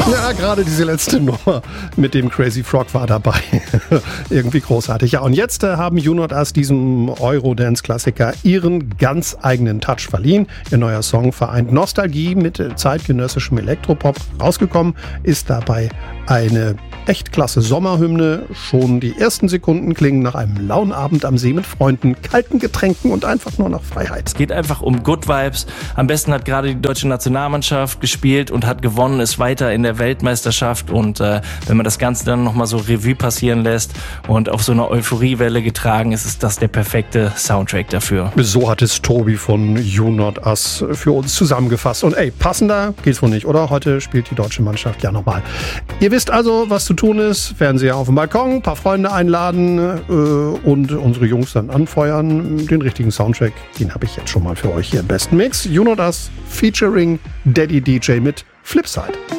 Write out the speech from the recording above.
Ja, gerade diese letzte Nummer mit dem Crazy Frog war dabei. Irgendwie großartig. Ja, und jetzt haben You Not Us diesem Eurodance-Klassiker ihren ganz eigenen Touch verliehen. Ihr neuer Song vereint Nostalgie mit zeitgenössischem Elektropop. Rausgekommen ist dabei eine echt klasse Sommerhymne. Schon die ersten Sekunden klingen nach einem lauen Abend am See mit Freunden, kalten Getränken und einfach nur nach Freiheit. Es geht einfach um Good Vibes. Am besten hat gerade die deutsche Nationalmannschaft gespielt und hat gewonnen, ist weiter in der Weltmeisterschaft. Und wenn man das Ganze dann nochmal so Revue passieren lässt und auf so einer Euphoriewelle getragen ist, ist das der perfekte Soundtrack dafür. So hat es Tobi von You Not Us für uns zusammengefasst. Und passender geht's wohl nicht, oder? Heute spielt die deutsche Mannschaft ja nochmal. Ihr wisst also, was zu tun ist. Fernseher auf dem Balkon, ein paar Freunde einladen und unsere Jungs dann anfeuern. Den richtigen Soundtrack, den habe ich jetzt schon mal für euch hier im besten Mix. You Not Us featuring Daddy DJ mit Flipside.